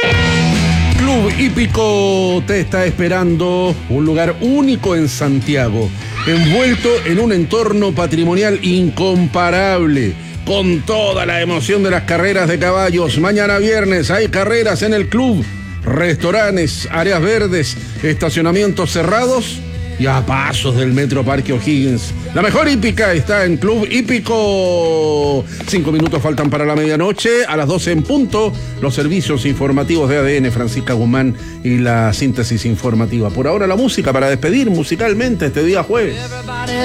Club Hípico te está esperando, un lugar único en Santiago, envuelto en un entorno patrimonial incomparable, con toda la emoción de las carreras de caballos. Mañana viernes hay carreras en el club, restaurantes, áreas verdes, estacionamientos cerrados y a pasos del Metro Parque O'Higgins. La mejor hípica está en Club Hípico. 5 minutos faltan para la medianoche. A las 12 en punto, los servicios informativos de ADN, Francisca Guzmán y la síntesis informativa. Por ahora la música para despedir musicalmente este día jueves.